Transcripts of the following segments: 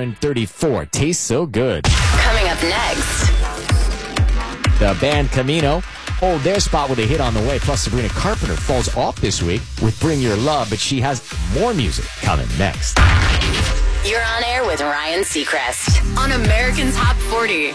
34. Tastes so good. Coming up next. The band Camino hold their spot with a hit on the way. Plus, Sabrina Carpenter falls off this week with Bring Your Love, but she has more music coming next. You're on air with Ryan Seacrest on American's Top 40.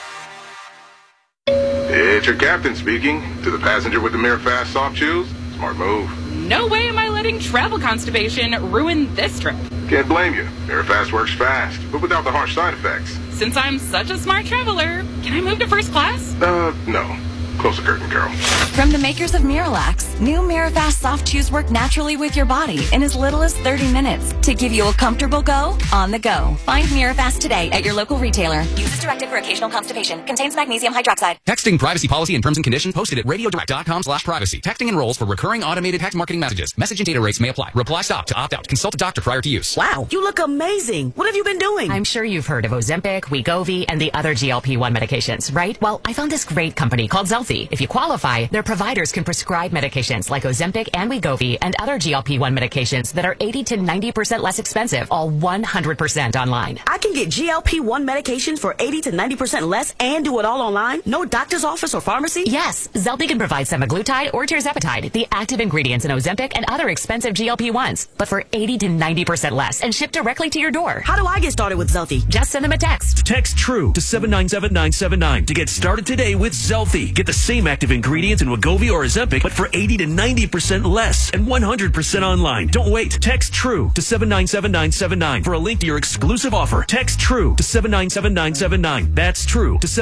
It's your captain speaking. To the passenger with the Mirror Fast soft shoes, smart move. No way am I letting travel constipation ruin this trip. Can't blame you. Mirror Fast works fast, but without the harsh side effects. Since I'm such a smart traveler, can I move to first class? No. Close the curtain, Carol. From the makers of Miralax, new Mirafast soft chews work naturally with your body in as little as 30 minutes to give you a comfortable go on the go. Find Mirafast today at your local retailer. Use as directed for occasional constipation. Contains magnesium hydroxide. Texting privacy policy and terms and conditions posted at radiodirect.com/privacy. Texting enrolls for recurring automated text marketing messages. Message and data rates may apply. Reply stop to opt out. Consult a doctor prior to use. Wow, you look amazing. What have you been doing? I'm sure you've heard of Ozempic, Wegovy, and the other GLP-1 medications, right? Well, I found this great company called Zelfie. If you qualify, their providers can prescribe medications like Ozempic and Wegovy and other GLP-1 medications that are 80 to 90% less expensive, all 100% online. I can get GLP-1 medications for 80 to 90% less and do it all online? No doctor's office or pharmacy? Yes, Zelfie can provide semaglutide or tirzepatide, the active ingredients in Ozempic and other expensive GLP-1s, but for 80 to 90% less and shipped directly to your door. How do I get started with Zelfie? Just send them a text. Text TRUE to 797979 to get started today with Zelfie. Get the same active ingredients in Wegovy or Ozempic, but for 80 to 90% less and 100% online. Don't wait. Text TRUE to 797979 for a link to your exclusive offer. Text TRUE to 797979. That's TRUE to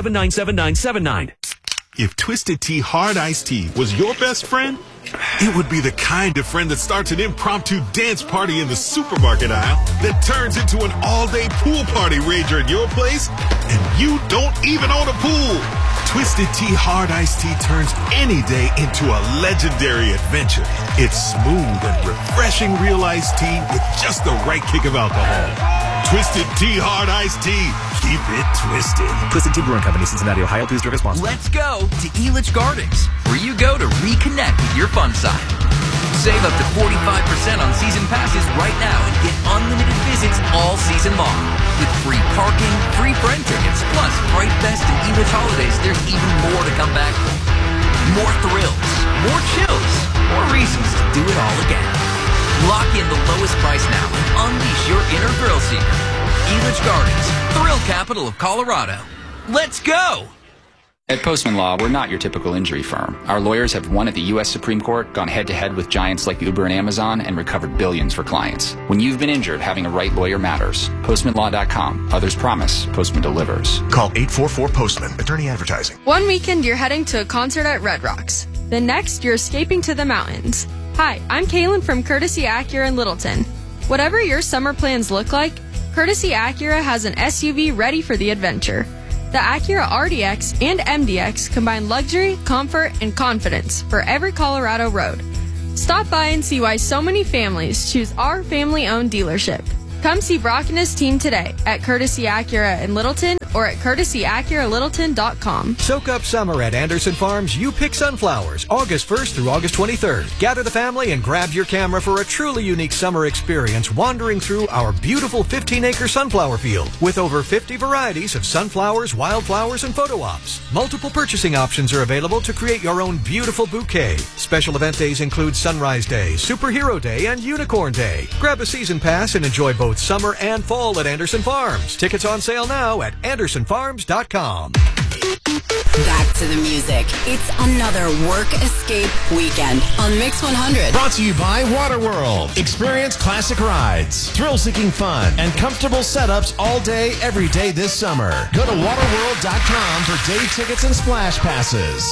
797979. If Twisted Tea Hard Iced Tea was your best friend, it would be the kind of friend that starts an impromptu dance party in the supermarket aisle that turns into an all-day pool party rager at your place, and you don't even own a pool. Twisted Tea Hard Iced Tea turns any day into a legendary adventure. It's smooth and refreshing real iced tea with just the right kick of alcohol. Twisted Tea Hard Iced Tea. Keep it twisted. Twisted Tea Brewing Company, Cincinnati, Ohio. Please drink responsibly. Let's go to Elitch Gardens, where you go to reconnect with your fun side. Save up to 45% on season passes right now and get unlimited visits all season long. With free parking, free friend tickets, plus Fright Fest and Elitch holidays, there's even more to come back for. More thrills, more chills, more reasons to do it all again. Lock in the lowest price now and unleash your inner thrill seeker. Elitch Gardens, thrill capital of Colorado. Let's go! At Postman Law, we're not your typical injury firm. Our lawyers have won at the U.S. Supreme Court, gone head-to-head with giants like Uber and Amazon, and recovered billions for clients. When you've been injured, having a right lawyer matters. PostmanLaw.com. Others promise. Postman delivers. Call 844-POSTMAN. Attorney advertising. One weekend, you're heading to a concert at Red Rocks. The next, you're escaping to the mountains. Hi, I'm Kaylin from Courtesy Acura in Littleton. Whatever your summer plans look like, Courtesy Acura has an SUV ready for the adventure. The Acura RDX and MDX combine luxury, comfort, and confidence for every Colorado road. Stop by and see why so many families choose our family-owned dealership. Come see Brock and his team today at Courtesy Acura in Littleton or at courtesyacuralittleton.com. Soak up summer at Anderson Farms. You Pick Sunflowers, August 1st through August 23rd. Gather the family and grab your camera for a truly unique summer experience wandering through our beautiful 15-acre sunflower field with over 50 varieties of sunflowers, wildflowers, and photo ops. Multiple purchasing options are available to create your own beautiful bouquet. Special event days include Sunrise Day, Superhero Day, and Unicorn Day. Grab a season pass and enjoy both summer and fall at Anderson Farms. Tickets on sale now at AndersonFarms.com. Back to the music. It's another work escape weekend on Mix 100. Brought to you by Waterworld. Experience classic rides, thrill-seeking fun, and comfortable setups all day, every day this summer. Go to waterworld.com for day tickets and splash passes.